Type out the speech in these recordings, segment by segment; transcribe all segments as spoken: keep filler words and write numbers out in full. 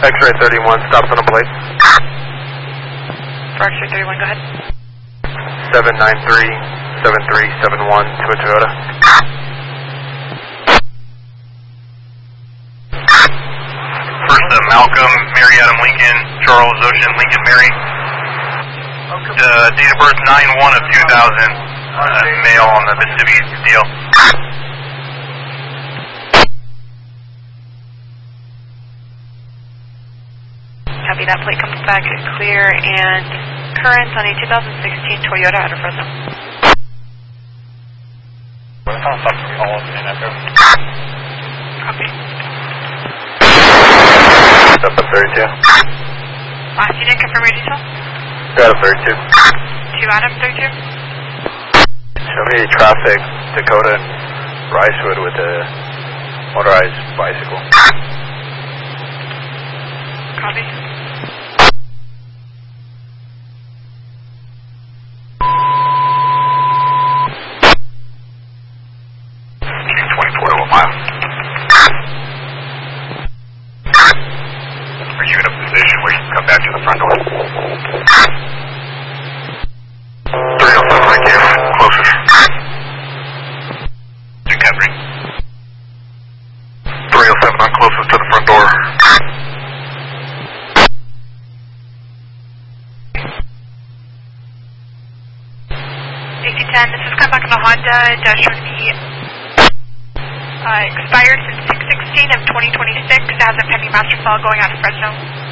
X-ray thirty-one, stops on a plate. For X-ray thirty-one, go ahead. seven nine three, seven three seven one to a Toyota. First uh, Malcolm, Mary Adam Lincoln, Charles Ocean Lincoln Mary. Uh, date of birth nine one of two thousand, uh, male on the Mississippi deal. Copy, that plate comes back clear and current on a two thousand sixteen Toyota out of Fresno. Copy. Up at thirty-two. Last unit, confirm your details. Got a thirty-two. Two Adam, thirty-two. Show me traffic, Dakota and Ricewood with a motorized bicycle. Copy. twenty-four to a mile. Are you in a position where you can come back to the front door? three oh seven right here, closest. Recovery. three oh seven, I'm closest to the front door. A C ten, this is come back on the Honda dash one B. Uh, expired since six sixteen of twenty twenty-six. Has a pending master file going out to Fresno.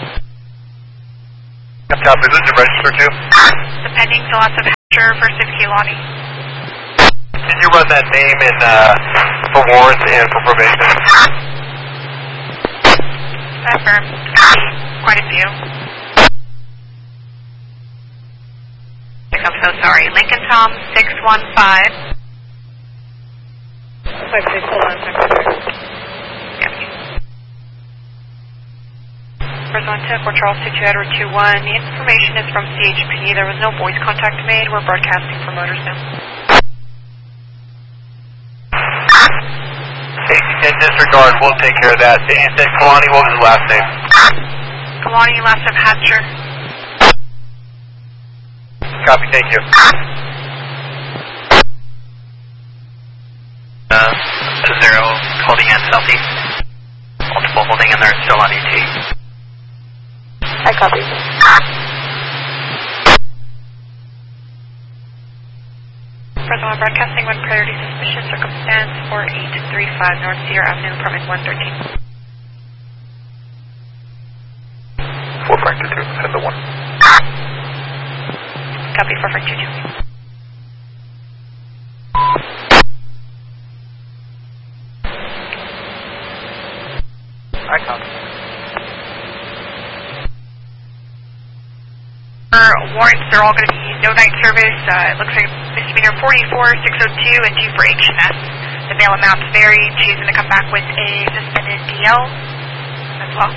Copy, this is registered too. The pending still has some Hatcher for Civic Keelani. Can you run that name in, uh, for warrants and for probation? Affirm. Quite a few. I'm so sorry. Lincoln Tom six one five. Five six, hold on. Fresno ten for Charles two two Edward two one. The information is from C H P. There was no voice contact made. We're broadcasting for motors now. A C ten disregard, we'll take care of that. And you said Kalani, what was his last name? Kalani, last name Hatcher. Copy, thank you. Uh, zero, holding in southeast. Multiple holding in there, still on E T. I copy. Fresno broadcasting one priority suspicion circumstance four eight three five North Cedar Avenue, apartment one thirteen. four factor two, send the one. Copy, four five two two. I copy. For warrants, they're all going to be no night service. Uh, it looks like misdemeanor forty-four six oh two and due for H and S. The bail amounts vary. She's going to come back with a suspended D L as well.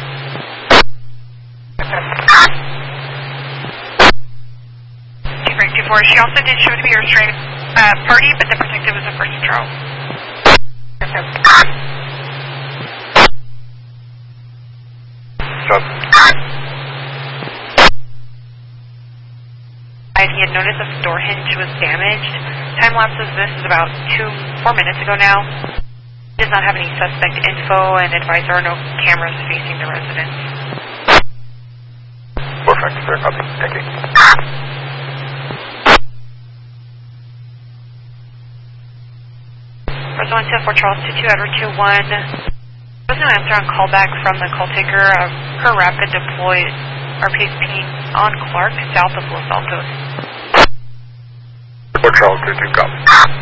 Two break two four. She also did show to be a restrained uh, party, but the protective was the first patrol. Stop. He had noticed that the door hinge was damaged. Time lapse of this is about two, four minutes ago now. He does not have any suspect info and advised there are no cameras facing the residence. four factor two, copy. Thank you. First one two four Charles two two Edward two one. There was no answer on callback from the call taker. Uh, her rapid deployed R P is pinging on Clark, south of Los Altos. four Charles two two, copy.